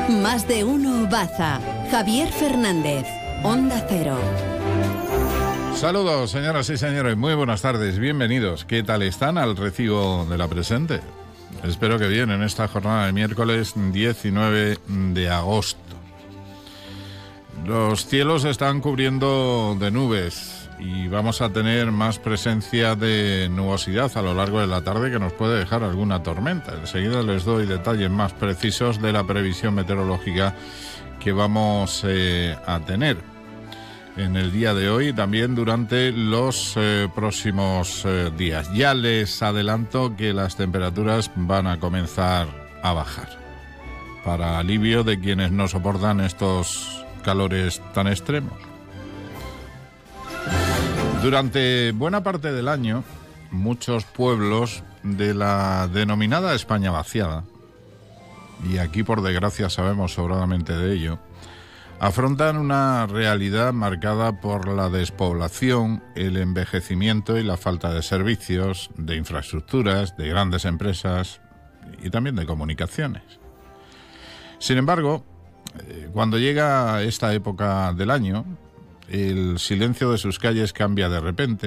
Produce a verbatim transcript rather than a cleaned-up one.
Más de uno Baza. Javier Fernández, Onda Cero. Saludos, señoras y señores, muy buenas tardes, bienvenidos. ¿Qué tal están al recibo de la presente? Espero que bien en esta jornada de miércoles diecinueve de agosto. Los cielos se están cubriendo de nubes y vamos a tener más presencia de nubosidad a lo largo de la tarde que nos puede dejar alguna tormenta. Enseguida les doy detalles más precisos de la previsión meteorológica que vamos eh, a tener en el día de hoy y también durante los eh, próximos eh, días. Ya les adelanto que las temperaturas van a comenzar a bajar, para alivio de quienes no soportan estos calores tan extremos. Durante buena parte del año, muchos pueblos de la denominada España vaciada, y aquí por desgracia sabemos sobradamente de ello, afrontan una realidad marcada por la despoblación, el envejecimiento y la falta de servicios, de infraestructuras, de grandes empresas y también de comunicaciones. Sin embargo, cuando llega esta época del año, el silencio de sus calles cambia de repente.